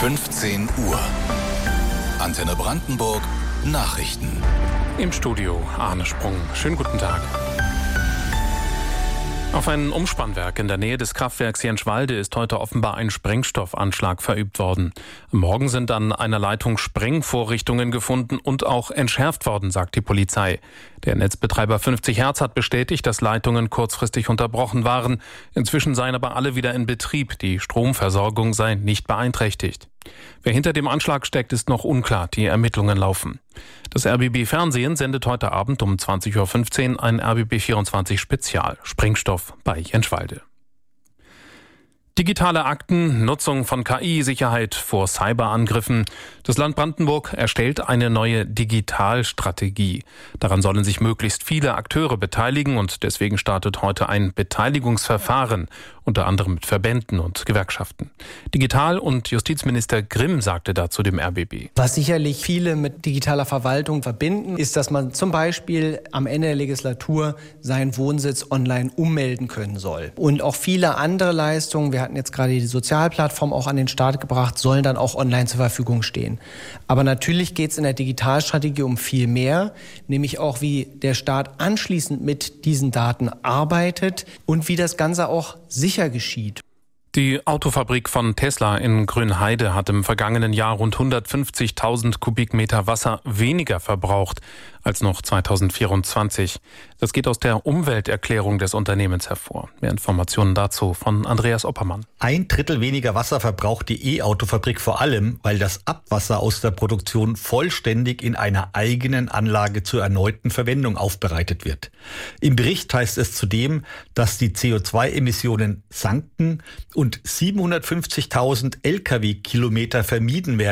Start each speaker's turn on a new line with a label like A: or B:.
A: 15 Uhr. Antenne Brandenburg Nachrichten.
B: Im Studio Arne Sprung. Schönen guten Tag. Auf ein Umspannwerk in der Nähe des Kraftwerks Jenschwalde ist heute offenbar ein Sprengstoffanschlag verübt worden. Am Morgen sind an einer Leitung Sprengvorrichtungen gefunden und auch entschärft worden, sagt die Polizei. Der Netzbetreiber 50 Hertz hat bestätigt, dass Leitungen kurzfristig unterbrochen waren. Inzwischen seien aber alle wieder in Betrieb. Die Stromversorgung sei nicht beeinträchtigt. Wer hinter dem Anschlag steckt, ist noch unklar. Die Ermittlungen laufen. Das RBB Fernsehen sendet heute Abend um 20.15 Uhr ein RBB 24 Spezial. Sprengstoff bei Jenschwalde. Digitale Akten, Nutzung von KI, Sicherheit vor Cyberangriffen. Das Land Brandenburg erstellt eine neue Digitalstrategie. Daran sollen sich möglichst viele Akteure beteiligen und deswegen startet heute ein Beteiligungsverfahren, unter anderem mit Verbänden und Gewerkschaften. Digital- und Justizminister Grimm sagte dazu dem RBB.
C: Was sicherlich viele mit digitaler Verwaltung verbinden, ist, dass man zum Beispiel am Ende der Legislatur seinen Wohnsitz online ummelden können soll. Und auch viele andere Leistungen, wir hatten jetzt gerade die Sozialplattform auch an den Start gebracht, sollen dann auch online zur Verfügung stehen. Aber natürlich geht es in der Digitalstrategie um viel mehr, nämlich auch, wie der Staat anschließend mit diesen Daten arbeitet und wie das Ganze auch sicher geschieht.
B: Die Autofabrik von Tesla in Grünheide hat im vergangenen Jahr rund 150.000 Kubikmeter Wasser weniger verbraucht als noch 2024. Das geht aus der Umwelterklärung des Unternehmens hervor. Mehr Informationen dazu von Andreas Oppermann.
D: 1/3 weniger Wasser verbraucht die E-Autofabrik vor allem, weil das Abwasser aus der Produktion vollständig in einer eigenen Anlage zur erneuten Verwendung aufbereitet wird. Im Bericht heißt es zudem, dass die CO2-Emissionen sanken und 750.000 Lkw-Kilometer vermieden werden.